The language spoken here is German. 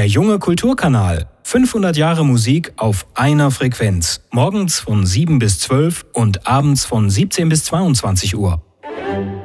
Der junge Kulturkanal. 500 Jahre Musik auf einer Frequenz. Morgens von 7 bis 12 und abends von 17 bis 22 Uhr.